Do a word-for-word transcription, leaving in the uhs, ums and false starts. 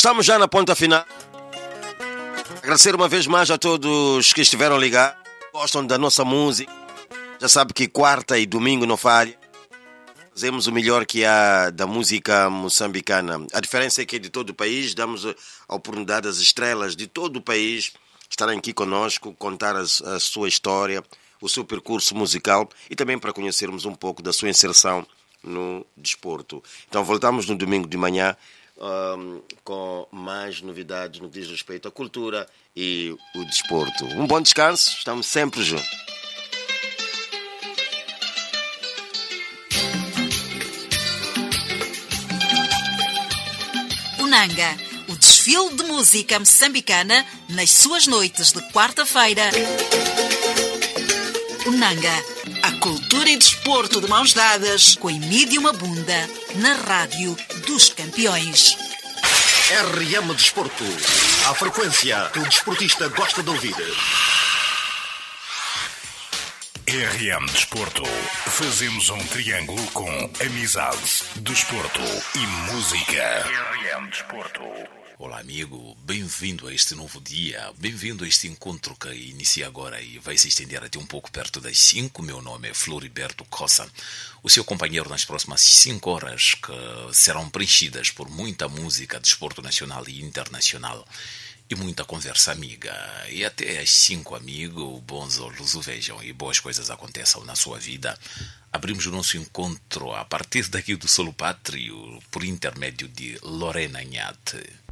Estamos já na ponta final. Agradecer uma vez mais a todos que estiveram ligados, gostam da nossa música. Já sabe que quarta e domingo não falha. Fazemos o melhor que há da música moçambicana. A diferença é que é de todo o país, damos a oportunidade às estrelas de todo o país estarem aqui conosco, contar a, a sua história, o seu percurso musical e também para conhecermos um pouco da sua inserção no desporto. Então voltamos no domingo de manhã um, com mais novidades no que diz respeito à cultura e o desporto. Um bom descanso, estamos sempre juntos. Unanga, o desfile de música moçambicana nas suas noites de quarta-feira. Unanga, a cultura e desporto de mãos dadas com Emílio Mabunda na Rádio dos Campeões. R M Desporto, a frequência que o desportista gosta de ouvir. R M Desporto. Fazemos um triângulo com amizade, desporto e música. R M Desporto. Olá amigo, bem-vindo a este novo dia, bem-vindo a este encontro que inicia agora e vai se estender até um pouco perto das cinco. Meu nome é Floriberto Cossa, o seu companheiro nas próximas cinco horas que serão preenchidas por muita música, desporto nacional e internacional. E muita conversa amiga. E até às cinco, amigo, bons olhos o vejam e boas coisas aconteçam na sua vida. Abrimos o nosso encontro a partir daqui do Solo Pátrio por intermédio de Lorena Nhate.